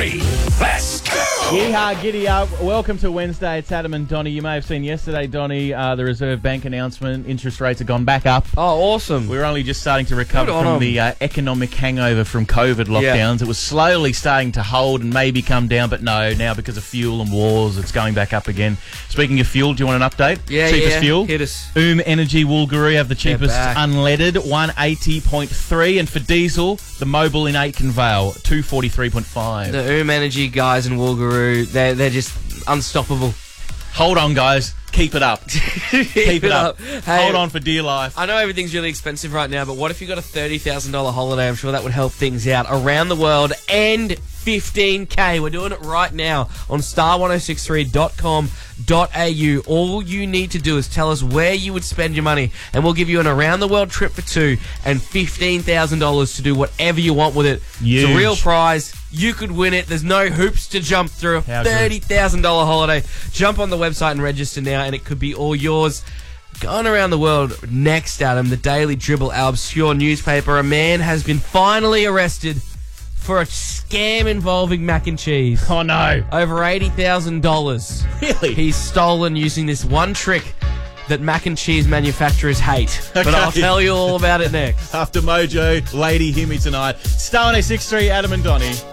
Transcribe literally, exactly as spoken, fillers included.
three. Let's go! Yeehaw, giddy up. Welcome to Wednesday. It's Adam and Donnie. You may have seen yesterday, Donnie, uh, the Reserve Bank announcement. Interest rates have gone back up. Oh, awesome. We're only just starting to recover Good on from 'em. the uh, economic hangover from COVID lockdowns. It was slowly starting to hold and maybe come down, but no, now because of fuel and wars, it's going back up again. Speaking of fuel, do you want an update? Yeah, Cheapest yeah. fuel? Hit us. Oom Energy Woolgaroo have the cheapest back. unleaded, one eighty point three, and for diesel, the Mobil in Aitken Vale, two forty-three point five. The Oom Energy guys in Woolgaroo, they're, they're just unstoppable. Hold on, guys. Keep it up. Keep, Keep it up. Hey, Hold on for dear life. I know everything's really expensive right now, but what if you got a thirty thousand dollars holiday? I'm sure that would help things out around the world and fifteen K. We're doing it right now on star ten sixty-three dot com dot a u. All you need to do is tell us where you would spend your money, and we'll give you an around-the-world trip for two and fifteen thousand dollars to do whatever you want with it. Huge. It's a real prize. You could win it. There's no hoops to jump through. A How good. thirty thousand dollars holiday. Jump on the website and register now, and it could be all yours. Going around the world next, Adam, the Daily Dribble, our obscure newspaper. A man has been finally arrested for a scam involving mac and cheese. Oh, no. Over eighty thousand dollars. Really? He's stolen using this one trick that mac and cheese manufacturers hate. But Okay. I'll tell you all about it next. After Mojo, Lady, hear me tonight. Star one oh six three, Adam and Donnie.